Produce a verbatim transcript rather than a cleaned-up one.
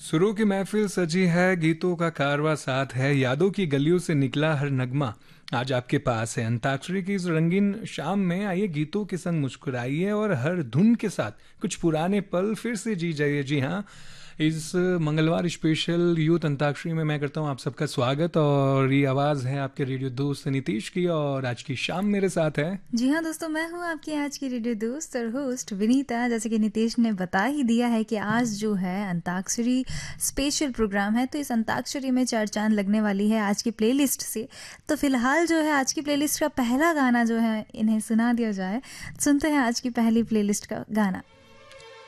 सुरों की महफिल सजी है, गीतों का कारवां साथ है, यादों की गलियों से निकला हर नगमा आज आपके पास है। अंताक्षरी की इस रंगीन शाम में आइए गीतों के संग मुस्कुराइए और हर धुन के साथ कुछ पुराने पल फिर से जी जाइए। जी हाँ, इस मंगलवार स्पेशल यूथ अंताक्षरी में मैं करता हूँ आप सबका स्वागत। और ये आवाज़ है आपके रेडियो दोस्त नीतीश की, और आज की शाम मेरे साथ है। जी हाँ दोस्तों, मैं हूँ आपकी आज की रेडियो दोस्त और होस्ट विनीता। जैसे कि नीतीश ने बता ही दिया है कि आज जो है अंताक्षरी स्पेशल प्रोग्राम है, तो इस अंताक्षरी में चार चांद लगने वाली है आज की प्लेलिस्ट से। तो फिलहाल जो है आज की प्लेलिस्ट का पहला गाना जो है इन्हें सुना दिया जाए। सुनते हैं आज की पहली प्लेलिस्ट का गाना।